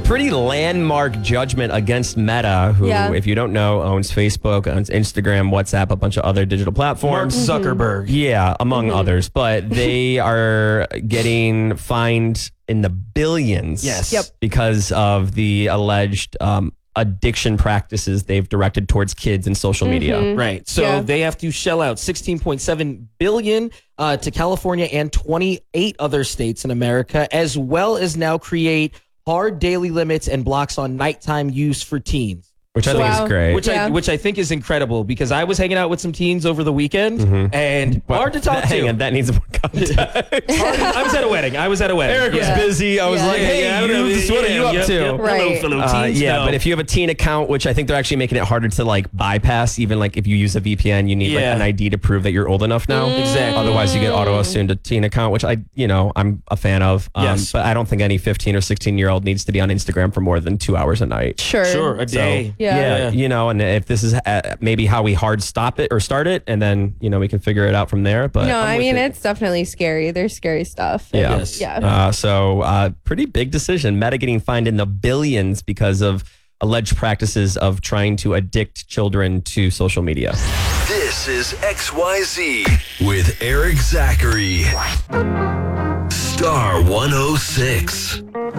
pretty landmark judgment against Meta, who, if you don't know, owns Facebook, owns Instagram, WhatsApp, a bunch of other digital platforms. Mark Zuckerberg. Yeah, among others. But they are getting fined in the billions. Yes. Because of the alleged addiction practices they've directed towards kids in social media. Right. So they have to shell out $16.7 billion to California and 28 other states in America, as well as now create hard daily limits and blocks on nighttime use for teens. Which I think is great. Which I think is incredible, because I was hanging out with some teens over the weekend and hard to talk to. Hang on, that needs more context. I was at a wedding. Eric was busy. I was like, hey, what are you up to? Hello, fellow teens. But if you have a teen account, which I think they're actually making it harder to like bypass, even like if you use a VPN, you need like an ID to prove that you're old enough now. Exactly. Otherwise, you get auto-assumed a teen account, which I'm a fan of. But I don't think any 15 or 16-year-old needs to be on Instagram for more than 2 hours a night. Sure, a day. So, and if this is maybe how we hard stop it or start it, and then, we can figure it out from there. But no, I mean, it's definitely scary. There's scary stuff. So pretty big decision. Meta getting fined in the billions because of alleged practices of trying to addict children to social media. This is XYZ with Eric Zachary. Star 106.